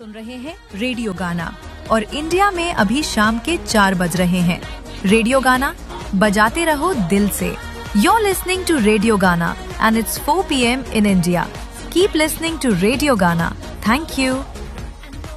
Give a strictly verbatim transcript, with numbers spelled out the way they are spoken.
सुन रहे हैं रेडियो गाना और इंडिया में अभी शाम के चार बज रहे हैं। रेडियो गाना बजाते रहो दिल से। You're listening to Radio Gana and it's four p m in India. Keep listening to Radio Gana. Thank you.